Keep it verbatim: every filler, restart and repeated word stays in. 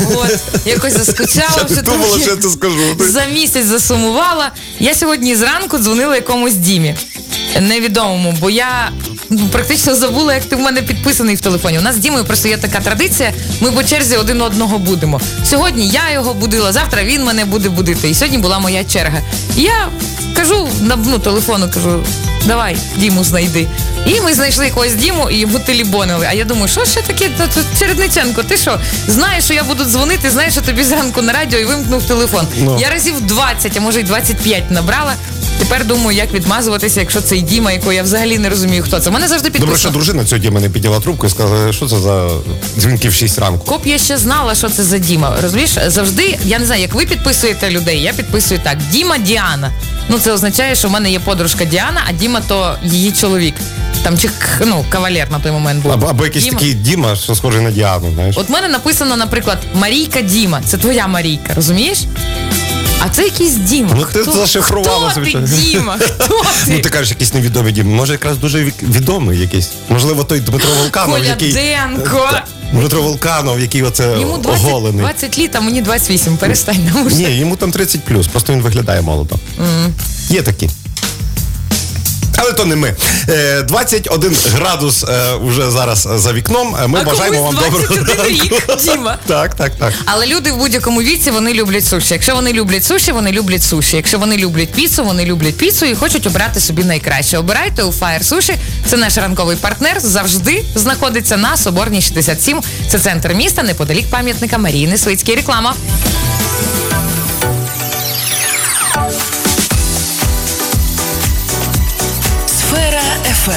От, якось заскучала вже думала, трохи. що я це скажу. За місяць засумувала. Я сьогодні зранку дзвонила якомусь Дімі. Невідомому, бо я практично забула, як ти в мене підписаний в телефоні. У нас з Дімою просто є така традиція, ми по черзі один одного будемо. Сьогодні я його будила, завтра він мене буде будити. І сьогодні була моя черга. І я кажу, на ну, телефону кажу, давай, Діму знайди. І ми знайшли якогось Діму і йому телебонили. А я думаю, що ще таке, Чередниченко, ти що? Знаєш, що я буду дзвонити, знаєш, що тобі зранку на радіо і вимкнув телефон. No. Я разів двадцять, а може й двадцять п'ять набрала. Тепер думаю, як відмазуватися, якщо цей Діма, якого я взагалі не розумію, хто це. У мене завжди підписано. Добре, що дружина цього Діма не підняла трубку і сказала, що це за дзвінки в шість ранку. Коп я ще знала, що це за Діма. Розумієш, завжди, я не знаю, як ви підписуєте людей, я підписую так. Діма, Діана. Ну, це означає, що в мене є подружка Діана, а Діма то її чоловік. Там чи, ну, кавалер на той момент був. Або, або якийсь Діма. такий Діма, що схожий на Діану, знаєш. От в мене написано, наприклад, Марійка Діма. Це твоя Марійка, розумієш? А це якийсь Діма. Ну ти зашифрувала. Хто ти, Діма? Хто ти? Ну ти кажеш, якийсь невідомий Діма. Може якраз дуже відомий якийсь. Можливо, той Дмитро Волканов, Коля який... Денко. Дмитро Волканов, який оце йому двадцять, оголений. двадцять літ, а мені двадцять вісім. Перестань. Ні, йому там тридцять плюс, просто він виглядає молодо. Mm. Є такі. Але то не ми. двадцять один градус вже зараз за вікном. Ми а бажаємо вам доброго двадцять один рік, Діма. Так, так, так. Але люди в будь-якому віці, вони люблять суші. Якщо вони люблять суші, вони люблять суші. Якщо вони люблять піцу, вони люблять піцу і хочуть обрати собі найкраще. Обирайте у Fire Sushi. Це наш ранковий партнер. Завжди знаходиться на Соборній шістдесят сім. Це центр міста, неподалік пам'ятника Марії Несвицькій. Реклама.